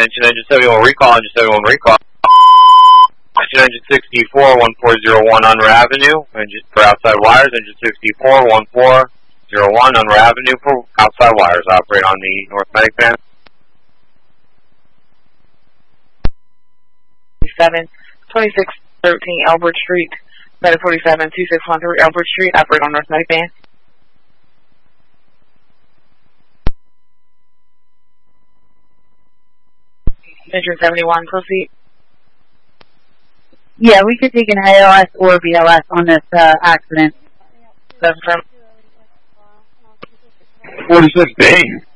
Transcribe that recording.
attention, engine 71 recall, engine 71 recall. Engine 64, 1401 Unruh Avenue, engine for outside wires, engine 64, 1401 Unruh Avenue for outside wires. Operate on the North Medic band. 2613 Albert Street, Medic 47, 2613 Albert Street, operate on North Medic band. Engine 71, proceed. Yeah, we could take an ALS or BLS on this accident. 7 46 Bing.